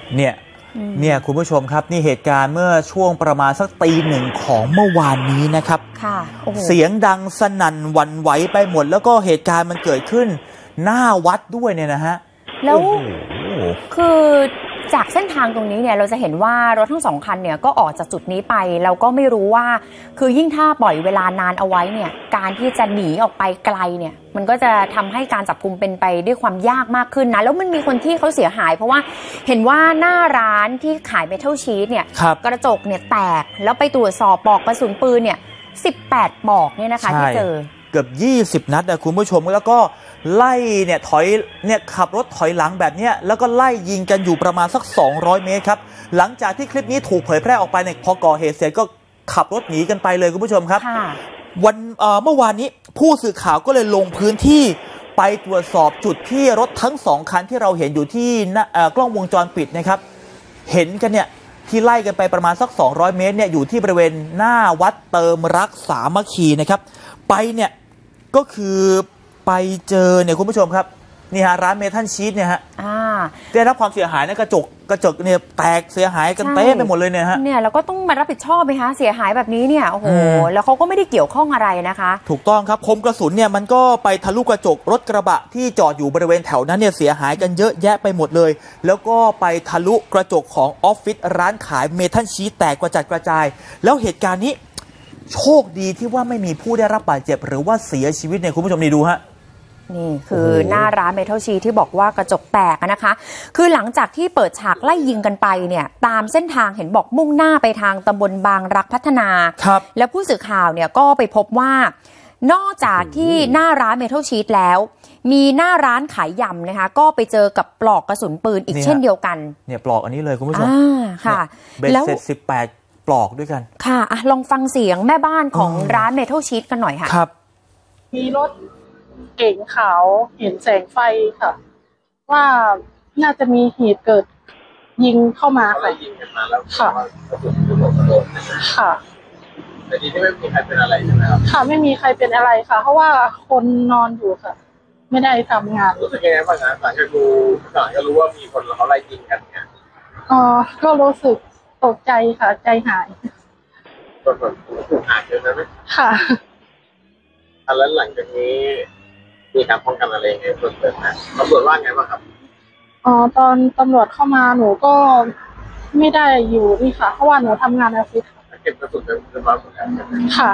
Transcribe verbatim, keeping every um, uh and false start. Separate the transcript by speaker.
Speaker 1: เนี่ยเนี่ยคุณผู้ชมครับนี่เหตุการณ์เมื่อช่วงประมาณสักตีหนึ่งของเมื่อวานนี้นะครับ
Speaker 2: ค่ะ
Speaker 1: เสียงดังสนั่นหวั่นไหวไปหมดแล้วก็เหตุการณ์มันเกิดขึ้นหน้าวัดด้วยเนี่ยนะฮะ
Speaker 2: แล้วคือจากเส้นทางตรงนี้เนี่ยเราจะเห็นว่ารถทั้งสองคันเนี่ยก็ออกจากจุดนี้ไปแล้วก็ไม่รู้ว่าคือยิ่งถ้าปล่อยเวลานานเอาไว้เนี่ยการที่จะหนีออกไปไกลเนี่ยมันก็จะทำให้การจับกุมเป็นไปด้วยความยากมากขึ้นนะแล้วมันมีคนที่เขาเสียหายเพราะว่าเห็นว่าหน้าร้านที่ขายเมทัลชีทเนี่ยกระจกเนี่ยแตกแล้วไปตรวจสอบปลอกกระสุนปืนเนี่ยสิบแปดปลอกเนี่ยนะคะที่เจอ
Speaker 1: เกือบยี่สิบนัดนะคุณผู้ชมแล้วก็ไล่เนี่ยถอยเนี่ยขับรถถอยหลังแบบเนี้ยแล้วก็ไล่ยิงกันอยู่ประมาณสักสองร้อยเมตรครับหลังจากที่คลิปนี้ถูกเผยแพร่ออกไปเนี่ยพอก่อเหตุเสร็จก็ขับรถหนีกันไปเลยคุณผู้ชมครับวันเมื่อวานนี้ผู้สื่อข่าวก็เลยลงพื้นที่ไปตรวจสอบจุดที่รถทั้งสองคันที่เราเห็นอยู่ที่กล้องวงจรปิดนะครับเห็นกันเนี่ยที่ไล่กันไปประมาณสักสองร้อยเมตรเนี่ยอยู่ที่บริเวณหน้าวัดเติมรักสามัคคีนะครับไปเนี่ยก็คือไปเจอเนี่ยคุณผู้ชมครับนี่ฮะร้านเมทัลชีทเนี่ยฮะได้รับความเสียหายนะกระจกกระจกเนี่ยแตกเสียหายกันเต้ไปหมดเลยเนี่ยฮะ
Speaker 2: เนี่ยเราก็ต้องมารับผิดชอบไหมคะเสียหายแบบนี้เนี่ยโอ้โหแล้วเขาก็ไม่ได้เกี่ยวข้องอะไรนะคะ
Speaker 1: ถูกต้องครับคมกระสุนเนี่ยมันก็ไปทะลุกระจกรถกระบะที่จอดอยู่บริเวณแถวนั้นเนี่ยเสียหายกันเยอะแยะไปหมดเลยแล้วก็ไปทะลุกระจกของออฟฟิศร้านขายเมทัลชีทแตกกระจัดกระจายแล้วเหตุการณ์นี้โชคดีที่ว่าไม่มีผู้ได้รับบาดเจ็บหรือว่าเสียชีวิตเนี่ยคุณผู้ชมนี่ดูฮะ
Speaker 2: นี่คือหน้าร้านเมทัลชีทที่บอกว่ากระจกแตกนะคะคือหลังจากที่เปิดฉากไล่ยิงกันไปเนี่ยตามเส้นทางเห็นบอกมุ่งหน้าไปทางตำบลบางรักพัฒนา
Speaker 1: ครับ
Speaker 2: แล้วผู้สื่อข่าวเนี่ยก็ไปพบว่านอกจากที่หน้าร้านเมทัลชีทแล้วมีหน้าร้านขายยำนะคะก็ไปเจอกับปลอกกระสุนปืนอีกเช่นเดียวกัน
Speaker 1: เนี่ยปลอกอันนี้เลยคุณผู้ชม
Speaker 2: ค่ะ
Speaker 1: เบ็ดเสร็จสิบแปดปลอกด้วยกัน
Speaker 2: ค่ะอ่ะลองฟังเสียงแม่บ้านของร้านเมทัลชีทกันหน่อยค่ะ
Speaker 1: ครับ
Speaker 3: มีรถเก๋งขาวเห็นแสงไฟค่ะว่าน่าจะมีเหตุเกิดยิงเข้ามาค่ะยิงกันมาแล้วค่ะค่ะ
Speaker 4: แต่ทีนี้ไม่มีใครเป็นอะไรใช่ไหมครับ
Speaker 3: ค่ะไม่มีใครเป็นอะไรค่ะเพราะว่าคนนอนอยู่ค่ะไม่ได้ทำงาน
Speaker 4: รู้สึกยังไงบ้างนะหลังจากดูหลังจากรู้ว่ามีคนเขาไล่ยิงกันเนี่ย
Speaker 3: อ๋อก็รู้สึกตกใจค่ะใจหาย
Speaker 4: ตกถูกหายใช่ไหม
Speaker 3: ค่ะ
Speaker 4: แล้วหลังจากนี้มีการป้องกันอะไรไงเพิ่มเติมนะตำรวจว่าไงบ้างครับ
Speaker 3: อ๋อตอนตำรวจเข้ามาหนูก็ไม่ได้อยู่นี่ค่ะเพราะว่าหนูทำงานออฟฟิศ
Speaker 4: เก็บกระสุนเรียบร้อยหมดแล้ว
Speaker 3: ค่ะ